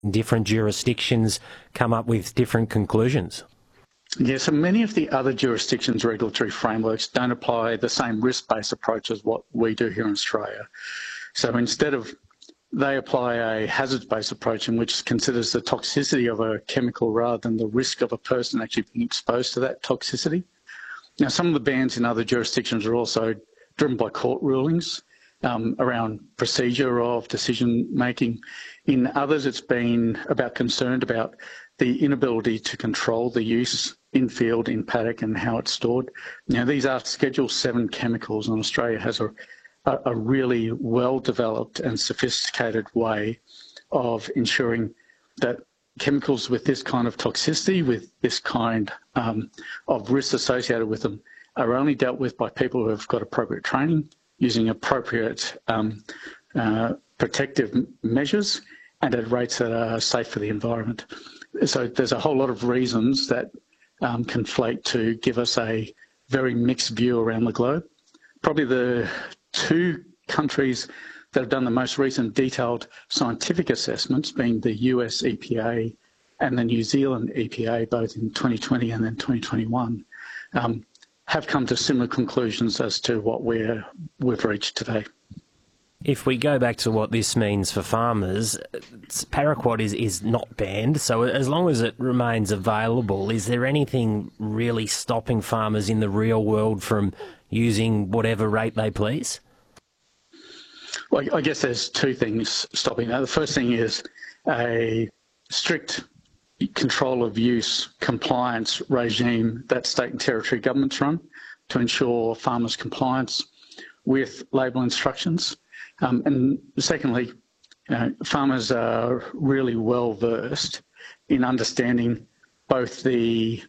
different jurisdictions come up with different conclusions? Yeah, so many of the other jurisdictions' regulatory frameworks don't apply the same risk-based approach as what we do here in Australia. So instead of, they apply a hazards-based approach in which considers the toxicity of a chemical rather than the risk of a person actually being exposed to that toxicity. Now, some of the bans in other jurisdictions are also driven by court rulings around procedure of decision-making. In others, it's been about concerned about the inability to control the use in field, in paddock, and how it's stored. Now, these are Schedule 7 chemicals, and Australia has a really well-developed and sophisticated way of ensuring that chemicals with this kind of toxicity, with this kind of risk associated with them, are only dealt with by people who have got appropriate training, using appropriate protective measures, and at rates that are safe for the environment. So there's a whole lot of reasons that conflate to give us a very mixed view around the globe. Probably the two countries that have done the most recent detailed scientific assessments, being the US EPA and the New Zealand EPA, both in 2020 and then 2021, have come to similar conclusions as to what we've reached today. If we go back to what this means for farmers, paraquat is not banned, so as long as it remains available, is there anything really stopping farmers in the real world from using whatever rate they please? Well, I guess there's two things stopping that. The first thing is a strict control of use compliance regime that state and territory governments run to ensure farmers' compliance with label instructions. And secondly, farmers are really well versed in understanding both the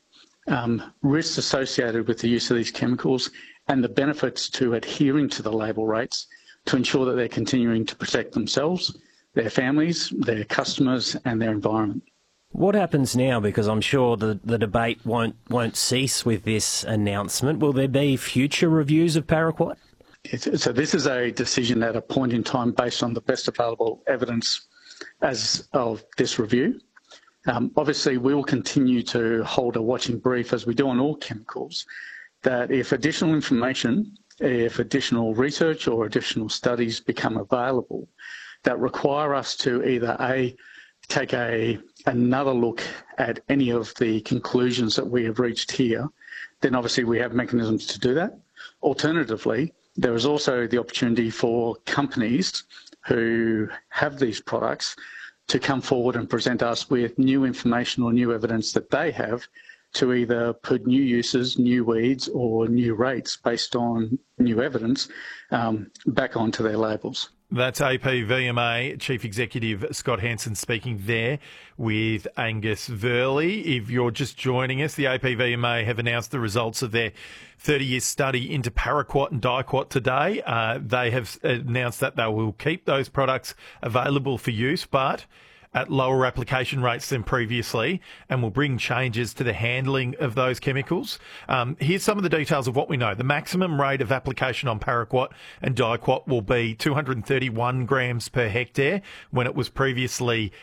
risks associated with the use of these chemicals and the benefits to adhering to the label rates to ensure that they're continuing to protect themselves, their families, their customers, and their environment. What happens now? Because I'm sure the debate won't cease with this announcement. Will there be future reviews of paraquat? So this is a decision at a point in time based on the best available evidence as of this review. Obviously, we will continue to hold a watching brief, as we do on all chemicals, that if additional information, if additional research or additional studies become available that require us to either take another look at any of the conclusions that we have reached here, then obviously we have mechanisms to do that. Alternatively, there is also the opportunity for companies who have these products to come forward and present us with new information or new evidence that they have to either put new uses, new weeds, or new rates based on new evidence back onto their labels. That's APVMA Chief Executive Scott Hansen speaking there with Angus Verley. If you're just joining us, the APVMA have announced the results of their 30-year study into paraquat and diquat today. They have announced that they will keep those products available for use, but at lower application rates than previously, and will bring changes to the handling of those chemicals. Here's some of the details of what we know. The maximum rate of application on paraquat and diquat will be 231 grams per hectare, when it was previously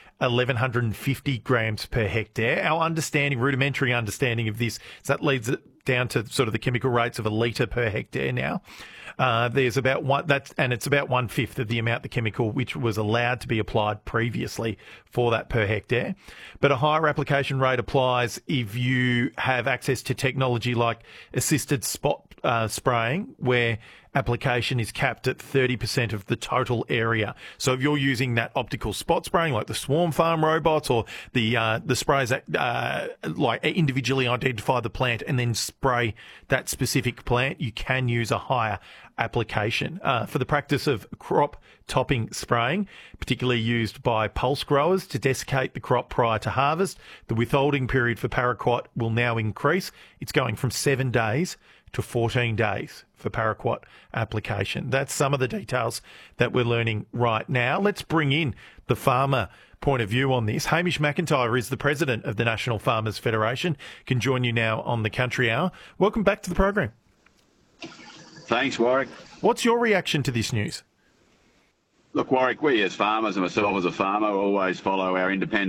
1,150 grams per hectare. Our rudimentary understanding of this, so that leads it down to sort of the chemical rates of a litre per hectare now. There's about it's about 1/5 of the amount the chemical which was allowed to be applied previously for that per hectare. But a higher application rate applies if you have access to technology like assisted spot spraying, where application is capped at 30% of the total area. So if you're using that optical spot spraying, like the Swarm Farm robots, or the sprays that like individually identify the plant and then spray that specific plant, you can use a higher application. For the practice of crop topping spraying, particularly used by pulse growers to desiccate the crop prior to harvest, the withholding period for paraquat will now increase. It's going from 7 days to 14 days for paraquat application. That's some of the details that we're learning right now. Let's bring in the farmer point of view on this. Hamish McIntyre is the president of the National Farmers Federation, can join you now on the Country Hour. Welcome back to the program. Thanks, Warwick. What's your reaction to this news? Look, Warwick, we as farmers and myself as a farmer always follow our independent